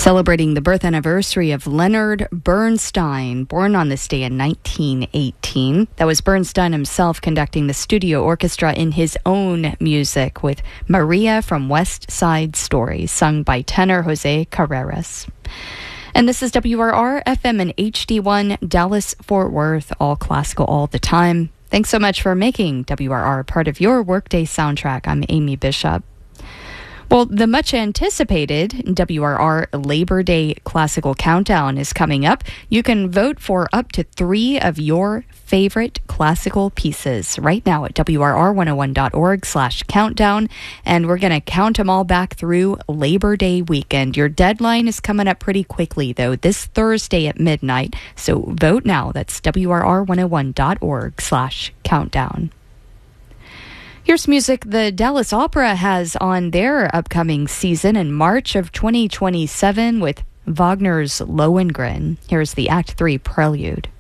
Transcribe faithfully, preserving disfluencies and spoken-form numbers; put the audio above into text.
Celebrating the birth anniversary of Leonard Bernstein, born on this day in nineteen eighteen. That was Bernstein himself conducting the studio orchestra in his own music with Maria from West Side Story, sung by tenor Jose Carreras. And this is W R R F M and H D one, Dallas, Fort Worth, all classical all the time. Thanks so much for making W R R part of your workday soundtrack. I'm Amy Bishop. Well, the much-anticipated W R R Labor Day Classical Countdown is coming up. You can vote for up to three of your favorite classical pieces right now at W R R one oh one dot org slash countdown, and we're going to count them all back through Labor Day weekend. Your deadline is coming up pretty quickly, though, this Thursday at midnight, so vote now. That's W R R one oh one dot org slash countdown. Here's music the Dallas Opera has on their upcoming season in March of twenty twenty-seven with Wagner's Lohengrin. Here's the Act three Prelude.